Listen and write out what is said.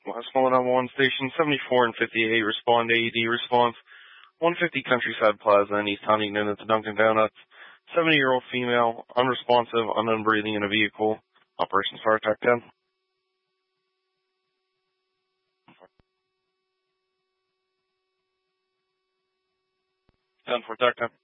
Last call 911 station 74 and 58. Respond to AED response. 150 Countryside Plaza in East Huntington at the Dunkin' Donuts. 70-year-old female, unresponsive, unknown breathing in a vehicle. Operations Fire Attack 10. 10 for Attack 10.